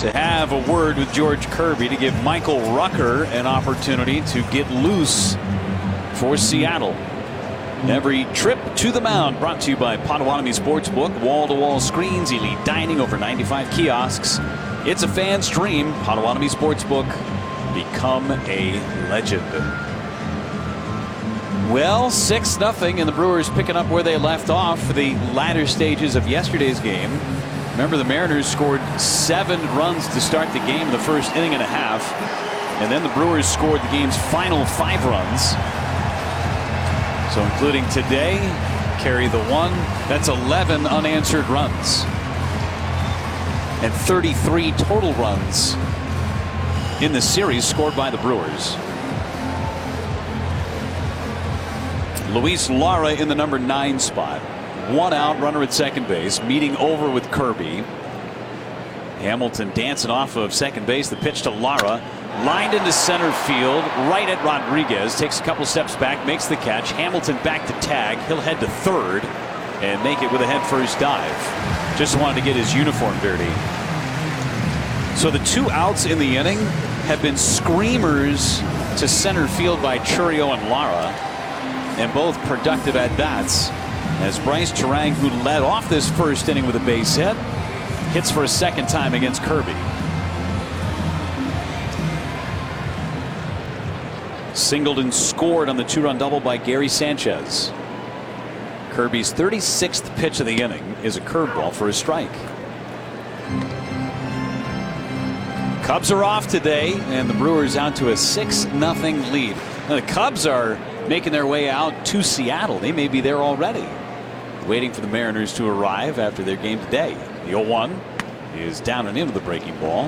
to have a word with George Kirby to give Michael Rucker an opportunity to get loose for Seattle. Every trip to the mound brought to you by Potawatomi Sportsbook. Wall-to-wall screens, elite dining, over 95 kiosks. It's a fan's dream. Potawatomi Sportsbook. Become a legend. Well, 6-0, and the Brewers picking up where they left off for the latter stages of yesterday's game. Remember, the Mariners scored 7 runs to start the game in the first inning and a half, and then the Brewers scored the game's final 5 runs. So including today, carry the 1. That's 11 unanswered runs. And 33 total runs in the series scored by the Brewers. Luis Lara in the number 9 spot. 1 out, runner at second base, meeting over with Kirby. Hamilton dancing off of second base. The pitch to Lara. Lined into center field, right at Rodriguez. Takes a couple steps back, makes the catch. Hamilton back to tag. He'll head to third and make it with a head first dive. Just wanted to get his uniform dirty. So the 2 outs in the inning have been screamers to center field by Chourio and Lara, and both productive at bats. As Bryce Turang, who led off this first inning with a base hit, hits for a second time against Kirby. Singleton scored on the 2-run double by Gary Sanchez. Kirby's 36th pitch of the inning is a curveball for a strike. Cubs are off today, and the Brewers out to a 6-0 lead. Now, the Cubs are making their way out to Seattle. They may be there already, waiting for the Mariners to arrive after their game today. The 0-1 is down and into the breaking ball.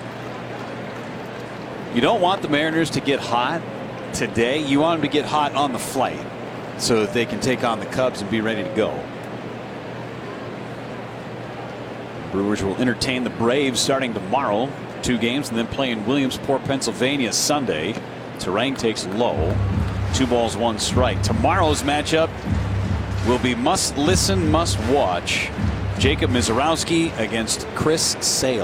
You don't want the Mariners to get hot today. You want them to get hot on the flight so that they can take on the Cubs and be ready to go. Brewers will entertain the Braves starting tomorrow. 2 games, and then play in Williamsport, Pennsylvania Sunday. Turang takes low. 2 balls, 1 strike. Tomorrow's matchup will be must listen, must watch. Jacob Misiorowski against Chris Sale.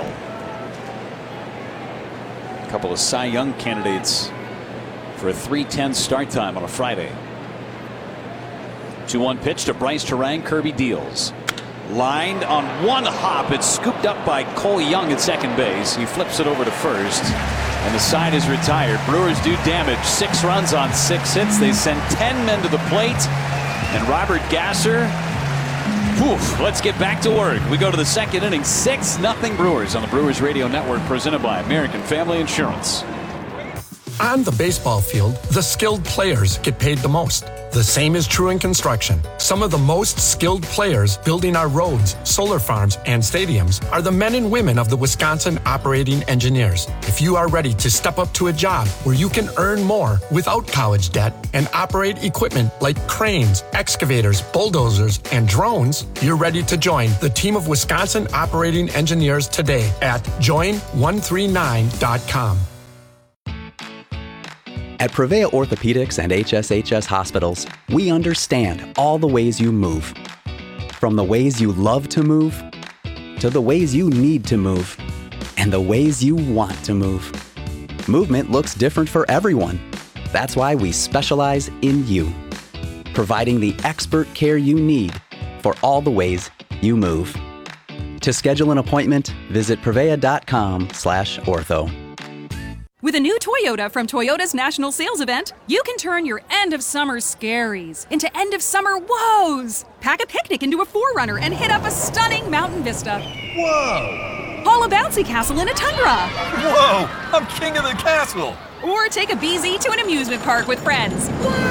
A couple of Cy Young candidates for a 3:10 start time on a Friday. 2-1 pitch to Bryce Turang. Kirby deals. Lined on 1 hop. It's scooped up by Cole Young at second base. He flips it over to first, and the side is retired. Brewers do damage. 6 runs on 6 hits. They send 10 men to the plate, and Robert Gasser. Oof, let's get back to work. We go to the second inning. 6-0 Brewers on the Brewers Radio Network, presented by American Family Insurance. On the baseball field, the skilled players get paid the most. The same is true in construction. Some of the most skilled players building our roads, solar farms, and stadiums are the men and women of the Wisconsin Operating Engineers. If you are ready to step up to a job where you can earn more without college debt and operate equipment like cranes, excavators, bulldozers, and drones, you're ready to join the team of Wisconsin Operating Engineers today at join139.com. At Prevea Orthopedics and HSHS Hospitals, we understand all the ways you move. From the ways you love to move, to the ways you need to move, and the ways you want to move. Movement looks different for everyone. That's why we specialize in you, providing the expert care you need for all the ways you move. To schedule an appointment, visit prevea.com/ortho. With a new Toyota from Toyota's National Sales Event, you can turn your end-of-summer scaries into end-of-summer woes. Pack a picnic into a 4Runner and hit up a stunning mountain vista. Whoa! Haul a bouncy castle in a Tundra. Whoa! I'm king of the castle! Or take a BZ to an amusement park with friends.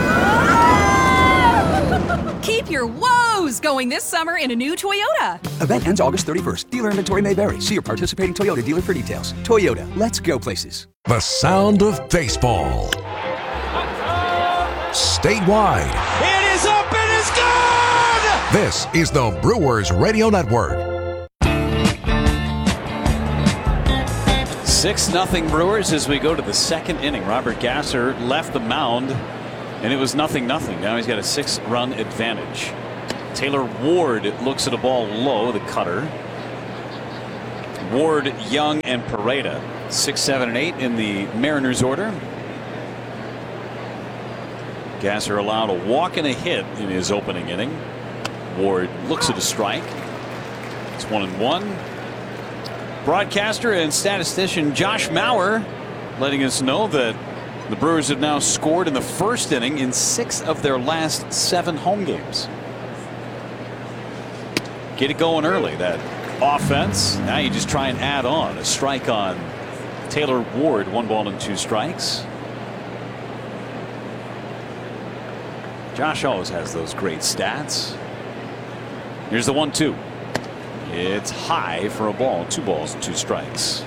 Keep your woes going this summer in a new Toyota. Event ends August 31st. Dealer inventory may vary. See your participating Toyota dealer for details. Toyota, let's go places. The sound of baseball. Statewide. It is up and it's gone! This is the Brewers Radio Network. 6-0 Brewers as we go to the second inning. Robert Gasser left the mound, and it was 0-0. Now he's got a 6-run advantage. Taylor Ward looks at a ball low, the cutter. Ward, Young, and Pareda. 6, 7, and 8 in the Mariners order. Gasser allowed a walk and a hit in his opening inning. Ward looks at a strike. It's 1-1. Broadcaster and statistician Josh Mauer letting us know that the Brewers have now scored in the first inning in 6 of their last 7 home games. Get it going early, that offense. Now you just try and add on a strike on Taylor Ward. 1 ball and 2 strikes. Josh always has those great stats. Here's the 1-2. It's high for a ball. 2 balls and 2 strikes.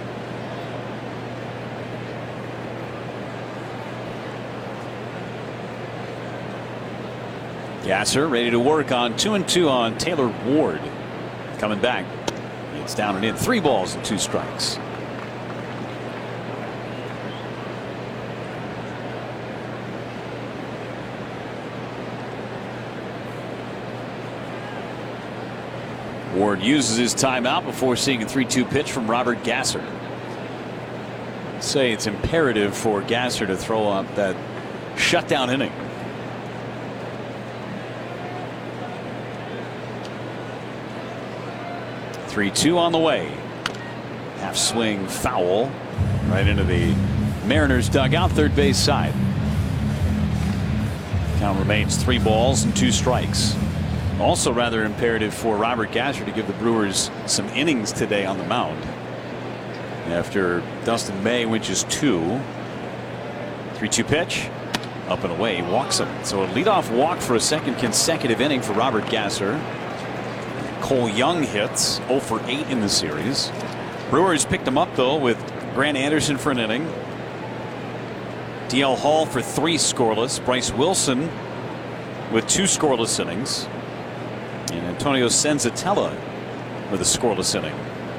Gasser ready to work on 2-2 on Taylor Ward. Coming back. It's down and in. 3 balls and 2 strikes. Ward uses his timeout before seeing a 3-2 pitch from Robert Gasser. Say it's imperative for Gasser to throw up that shutdown inning. 3-2 on the way. Half swing foul right into the Mariners dugout, third base side. Count remains 3 balls and 2 strikes. Also rather imperative for Robert Gasser to give the Brewers some innings today on the mound. After Dustin May, which is 2. 3-2 pitch. Up and away. Walks him. So a leadoff walk for a second consecutive inning for Robert Gasser. Cole Young hits 0 for 8 in the series. Brewers picked him up though with Grant Anderson for an inning. DL Hall for 3 scoreless. Bryce Wilson with 2 scoreless innings. And Antonio Senzatella with a scoreless inning.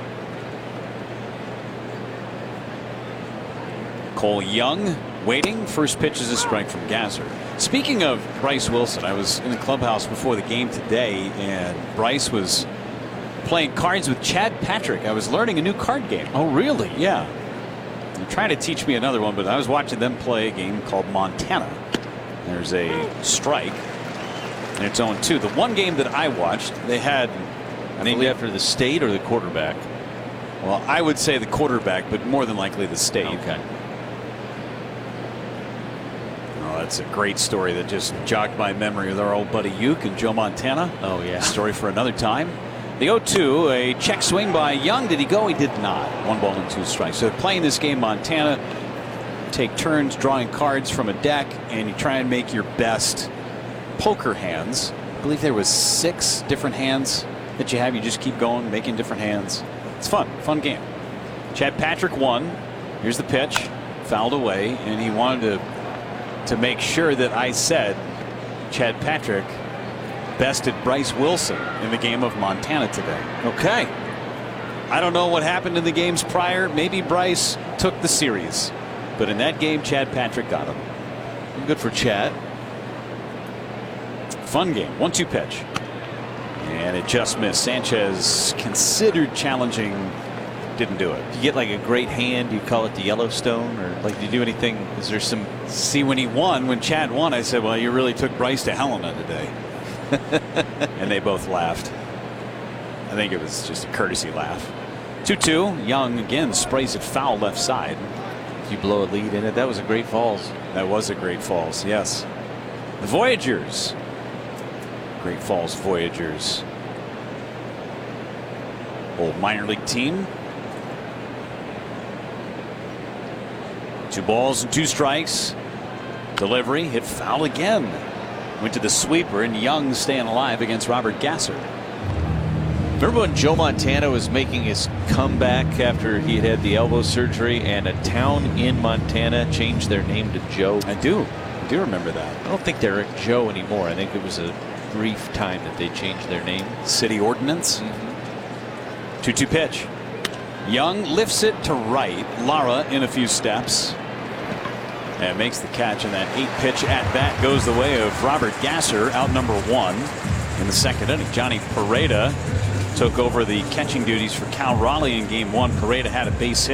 Cole Young waiting. First pitch is a strike from Gasser. Speaking of Bryce Wilson, I was in the clubhouse before the game today, and Bryce was playing cards with Chad Patrick. I was learning a new card game. Oh, really? Yeah. They're trying to teach me another one, but I was watching them play a game called Montana. There's a strike, and it's 0-2. The one game that I watched, they had named after the state or the quarterback. Well, I would say the quarterback, but more than likely the state. Okay. That's a great story that just jogged my memory with our old buddy Uke and Joe Montana. Oh, yeah. Story for another time. The 0-2, a check swing by Young. Did he go? He did not. 1 ball and 2 strikes. So playing this game, Montana take turns drawing cards from a deck, and you try and make your best poker hands. I believe there was 6 different hands that you have. You just keep going, making different hands. It's fun. Fun game. Chad Patrick won. Here's the pitch. Fouled away, and he wanted to make sure that I said Chad Patrick bested Bryce Wilson in the game of Montana today. Okay. I don't know what happened in the games prior. Maybe Bryce took the series, but in that game Chad Patrick got him. Good for Chad. Fun game. 1-2 pitch, and it just missed. Sanchez considered challenging, didn't do it. If you get like a great hand, you call it the Yellowstone, or like, do you do anything? Is there some? See, when he won, when Chad won, I said, well, you really took Bryce to Helena today. And they both laughed. I think it was just a courtesy laugh. 2-2. Young again sprays it foul left side. If you blow a lead in it, that was a great Falls. That was a Great Falls, yes. The Voyagers. Great Falls Voyagers. Old minor league team. 2 balls and 2 strikes. Delivery hit foul again. Went to the sweeper, and Young staying alive against Robert Gasser. Remember when Joe Montana was making his comeback after he had the elbow surgery, and a town in Montana changed their name to Joe? I do remember that. I don't think they're Joe anymore. I think it was a brief time that they changed their name. City ordinance. 2-2 pitch. Young lifts it to right. Lara in a few steps. And makes the catch, and that 8-pitch at bat goes the way of Robert Gasser, out number 1 in the second inning. Johnny Pareda took over the catching duties for Cal Raleigh in Game 1. Pareda had a base hit.